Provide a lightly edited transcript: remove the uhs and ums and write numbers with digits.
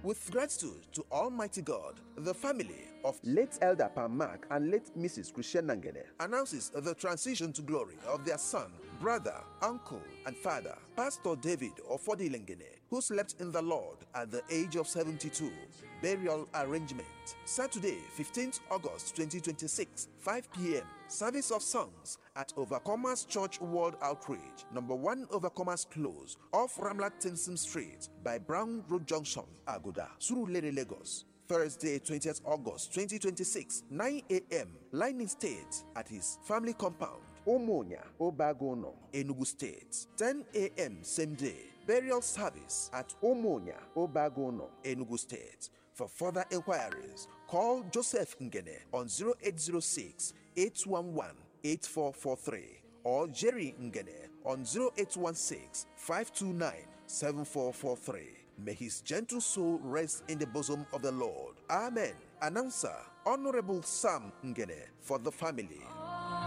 With gratitude to Almighty God, the family of late Elder Pam Mark and late Mrs. Christian Nangene announces the transition to glory of their son, brother, uncle, and father, Pastor David Ofodilengene, who slept in the Lord at the age of 72. Burial arrangement. Saturday, 15th August 2026, 5 p.m. Service of songs at Overcomers Church World Outreach, number 1 Overcomers Close, off Ramlat Tinson Street by Brown Road Junction, Agoda, Surulere, Lagos. Thursday, 20th August 2026, 9 a.m. Line in state at his family compound, Omonia, Obagono, Enugu State. 10 a.m. same day. Burial service at Omonia, Obagono, Enugu State. For further inquiries, call Joseph Ngene on 0806 811 8443 or Jerry Ngene on 0816 529 7443. May his gentle soul rest in the bosom of the Lord. Amen. Announcer, Honorable Sam Ngene for the family.